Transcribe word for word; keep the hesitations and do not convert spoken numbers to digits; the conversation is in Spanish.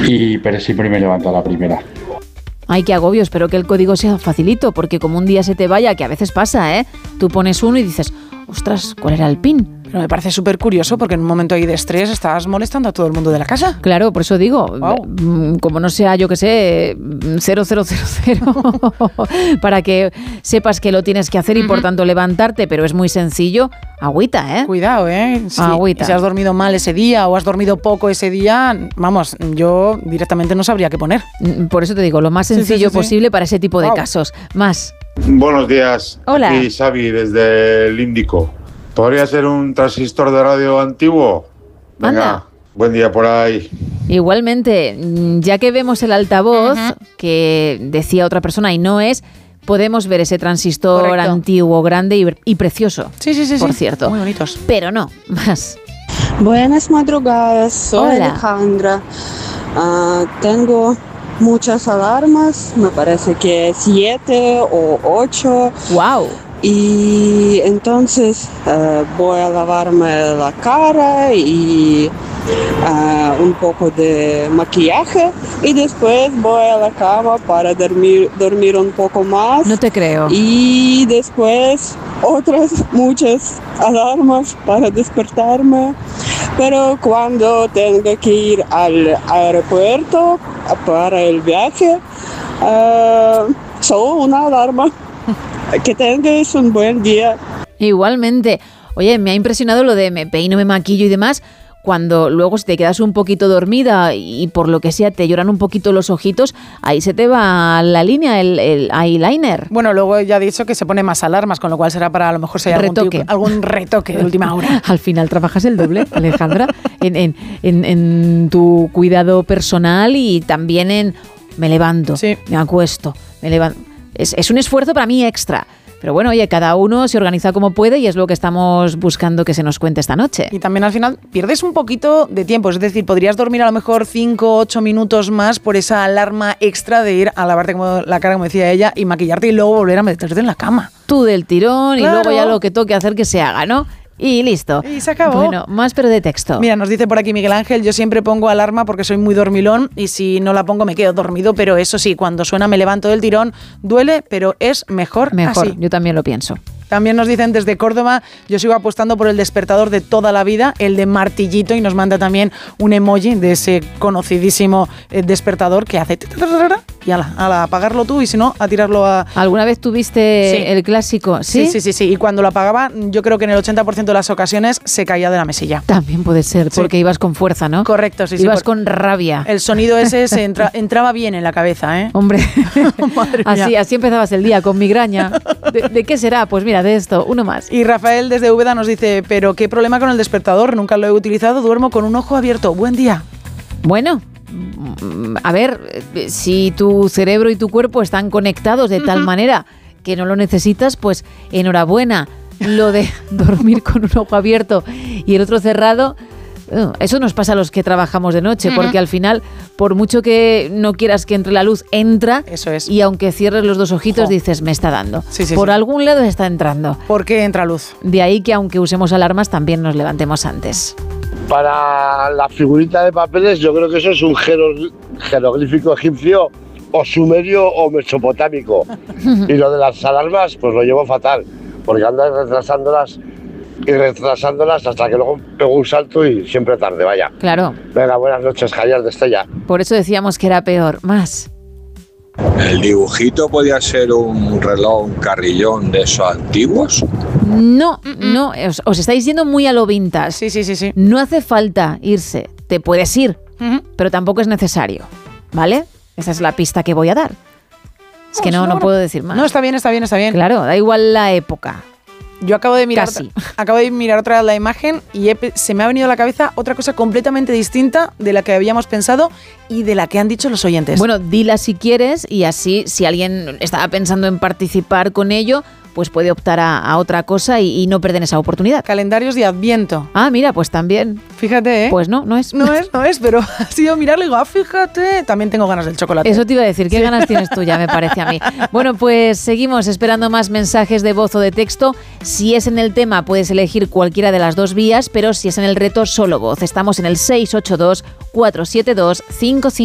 y pero siempre me levanto a la primera. Ay, qué agobio, espero que el código sea facilito, porque como un día se te vaya, que a veces pasa, ¿eh? Tú pones uno y dices, ostras, ¿cuál era el pin? Pero me parece súper curioso porque en un momento ahí de estrés estás molestando a todo el mundo de la casa. Claro, por eso digo, wow. Como no sea, yo que sé, cero cero cero cero, para que sepas que lo tienes que hacer y uh-huh. por tanto levantarte, pero es muy sencillo, agüita, ¿eh? Cuidado, ¿eh? Si, agüita. Si has dormido mal ese día o has dormido poco ese día, vamos, yo directamente no sabría qué poner. Por eso te digo, lo más sencillo sí, sí, sí, posible sí. para ese tipo de wow. casos. Más. Buenos días. Hola. Aquí Xavi desde el Índico. ¿Podría ser un transistor de radio antiguo? Venga, Anda. Buen día por ahí. Igualmente, ya que vemos el altavoz, uh-huh. que decía otra persona y no es, podemos ver ese transistor Correcto. Antiguo, grande y, y precioso. Sí, sí, sí. Por sí. cierto. Muy bonitos. Pero no, más. Buenas madrugadas, soy Hola. Alejandra. Uh, tengo muchas alarmas, me parece que siete o ocho. ¡Wow! Y entonces uh, voy a lavarme la cara y uh, un poco de maquillaje y después voy a la cama para dormir, dormir un poco más. No te creo. Y después otras muchas alarmas para despertarme. Pero cuando tengo que ir al aeropuerto para el viaje, uh, solo una alarma. Que tengas un buen día. Igualmente. Oye, me ha impresionado lo de me peino, me maquillo y demás, cuando luego si te quedas un poquito dormida y por lo que sea te lloran un poquito los ojitos, ahí se te va la línea, el, el eyeliner. Bueno, luego ya he dicho que se pone más alarmas, con lo cual será para a lo mejor si hay algún, retoque. Tipo, algún retoque de última hora. Al final trabajas el doble, Alejandra, en, en, en, en tu cuidado personal y también en me levanto, sí. me acuesto, me levanto. Es, es un esfuerzo para mí extra. Pero bueno, oye, cada uno se organiza como puede y es lo que estamos buscando que se nos cuente esta noche. Y también al final pierdes un poquito de tiempo, es decir, podrías dormir a lo mejor cinco o ocho minutos más por esa alarma extra de ir a lavarte como la cara, como decía ella, y maquillarte y luego volver a meterte en la cama. Tú del tirón claro. y luego ya lo que toque hacer que se haga, ¿no? Y listo. Y se acabó. Bueno, más pero de texto. Mira, nos dice por aquí Miguel Ángel, yo siempre pongo alarma porque soy muy dormilón y si no la pongo me quedo dormido, pero eso sí, cuando suena me levanto del tirón, duele, pero es mejor, mejor así. Yo también lo pienso. También nos dicen desde Córdoba, yo sigo apostando por el despertador de toda la vida, el de martillito, y nos manda también un emoji de ese conocidísimo eh, despertador que hace y ala, ala, apagarlo tú y si no, a tirarlo a... ¿Alguna vez tuviste sí. el clásico? ¿Sí? ¿Sí? sí, sí, sí, y cuando lo apagaba, yo creo que en el ochenta por ciento de las ocasiones se caía de la mesilla. También puede ser, sí. porque ibas con fuerza, ¿no? Correcto, sí, sí. Ibas con rabia. El sonido ese se entra, entraba bien en la cabeza, ¿eh? Hombre, así, así empezabas el día, con migraña. ¿De, ¿De qué será? Pues mira, de esto, uno más. Y Rafael desde Úbeda nos dice, pero qué problema con el despertador, nunca lo he utilizado, duermo con un ojo abierto. Buen día. Bueno, a ver, si tu cerebro y tu cuerpo están conectados de tal uh-huh. manera que no lo necesitas, pues enhorabuena. Lo de dormir con un ojo abierto y el otro cerrado, eso nos pasa a los que trabajamos de noche, uh-huh. porque al final, por mucho que no quieras que entre la luz, entra. Eso es. Y aunque cierres los dos ojitos, jo. dices, me está dando. Sí, sí, por sí. algún lado está entrando. ¿Por qué entra luz? De ahí que aunque usemos alarmas, también nos levantemos antes. Para la figurita de papeles, yo creo que eso es un jeros- jeroglífico egipcio o sumerio o mesopotámico. Y lo de las alarmas, pues lo llevo fatal, porque andas retrasándolas y retrasándolas hasta que luego pego un salto y siempre tarde, vaya. Claro. Venga, buenas noches, Javier de Estella. Por eso decíamos que era peor. Más. ¿El dibujito podía ser un reloj, un carrillón de esos antiguos? No, no, os, os estáis yendo muy a lo vintage. Sí, sí, sí, sí. No hace falta irse, te puedes ir, uh-huh. pero tampoco es necesario, ¿vale? Esa es la pista que voy a dar. Es que no, no puedo decir más. No, está bien, está bien, está bien. Claro, da igual la época. Yo acabo de mirar, Casi. acabo de mirar otra vez la imagen y he, se me ha venido a la cabeza otra cosa completamente distinta de la que habíamos pensado y de la que han dicho los oyentes. Bueno, dila si quieres y así si alguien estaba pensando en participar con ello, pues puede optar a, a otra cosa y, y no perder esa oportunidad. Calendarios de Adviento. Ah, mira, pues también. Fíjate, ¿eh? Pues no, no es. No es, no es, pero ha sido mirarlo y digo, ah, fíjate, también tengo ganas del chocolate. Eso te iba a decir, ¿qué sí. ganas tienes tú ya, me parece a mí? Bueno, pues seguimos esperando más mensajes de voz o de texto. Si es en el tema, puedes elegir cualquiera de las dos vías, pero si es en el reto, solo voz. Estamos en el seis ocho dos, cuatro siete dos, cinco cinco.